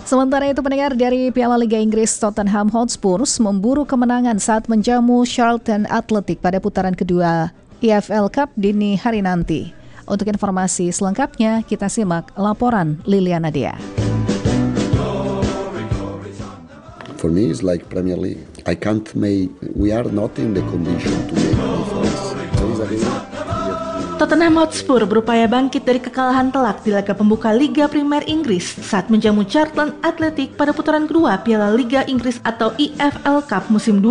Sementara itu pendengar, dari Piala Liga Inggris, Tottenham Hotspur memburu kemenangan saat menjamu Charlton Athletic pada putaran kedua EFL Cup dini hari nanti. Untuk informasi selengkapnya, kita simak laporan Liliana Dea. For me, it's like Premier League. We are not in the condition to make difference. Tottenham Hotspur berupaya bangkit dari kekalahan telak di laga pembuka Liga Primer Inggris saat menjamu Charlton Athletic pada putaran kedua Piala Liga Inggris atau EFL Cup musim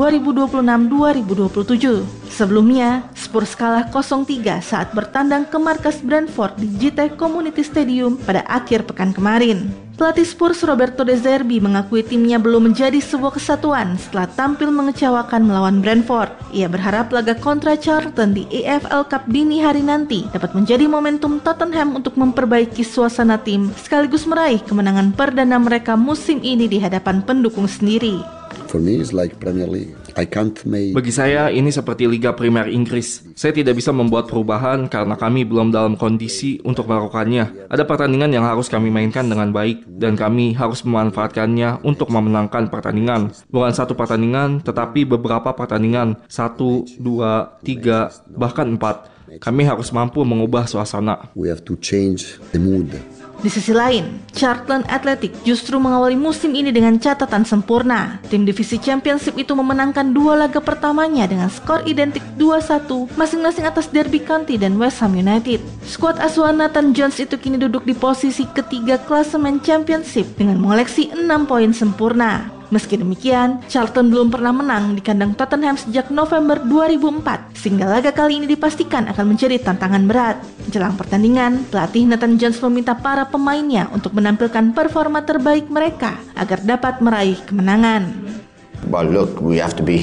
2026-2027. Sebelumnya, Spurs kalah 0-3 saat bertandang ke markas Brentford di GT Community Stadium pada akhir pekan kemarin. Pelatih Spurs Roberto De Zerbi mengakui timnya belum menjadi sebuah kesatuan setelah tampil mengecewakan melawan Brentford. Ia berharap laga kontra Charlton di EFL Cup dini hari nanti dapat menjadi momentum Tottenham untuk memperbaiki suasana tim sekaligus meraih kemenangan perdana mereka musim ini di hadapan pendukung sendiri. For me, it's like Premier League. Bagi saya, ini seperti Liga Primer Inggris. Saya tidak bisa membuat perubahan karena kami belum dalam kondisi untuk melakukannya. Ada pertandingan yang harus kami mainkan dengan baik, dan kami harus memanfaatkannya untuk memenangkan pertandingan. Bukan satu pertandingan, tetapi beberapa pertandingan. 1, 2, 3, bahkan 4. Kami harus mampu mengubah suasana. We have to change the mood. Di sisi lain, Charlton Athletic justru mengawali musim ini dengan catatan sempurna. Tim divisi Championship itu memenangkan 2 laga pertamanya dengan skor identik 2-1 masing-masing atas Derby County dan West Ham United. Skuad asuhan Nathan Jones itu kini duduk di posisi ketiga klasemen Championship dengan mengoleksi 6 poin sempurna. Meski demikian, Charlton belum pernah menang di kandang Tottenham sejak November 2004, sehingga laga kali ini dipastikan akan menjadi tantangan berat. Jelang pertandingan, pelatih Nathan Jones meminta para pemainnya untuk menampilkan performa terbaik mereka agar dapat meraih kemenangan. Kami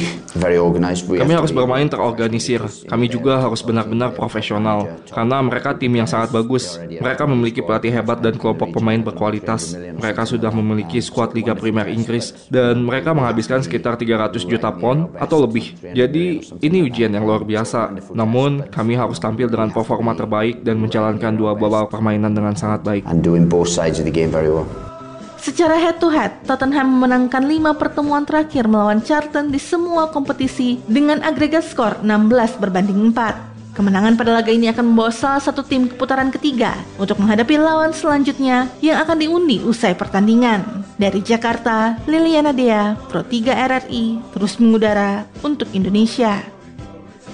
harus bermain terorganisir. Kami juga harus benar-benar profesional karena mereka tim yang sangat bagus. Mereka memiliki pelatih hebat dan kelompok pemain berkualitas. Mereka sudah memiliki skuad Liga Primer Inggris dan mereka menghabiskan sekitar 300 juta pound atau lebih. Jadi ini ujian yang luar biasa. Namun kami harus tampil dengan performa terbaik dan menjalankan 2 babak permainan dengan sangat baik. Secara head-to-head, Tottenham memenangkan 5 pertemuan terakhir melawan Charlton di semua kompetisi dengan agregat skor 16-4. Kemenangan pada laga ini akan membawa salah satu tim ke putaran ketiga untuk menghadapi lawan selanjutnya yang akan diundi usai pertandingan. Dari Jakarta, Liliana Dea, Pro 3 RRI, terus mengudara untuk Indonesia.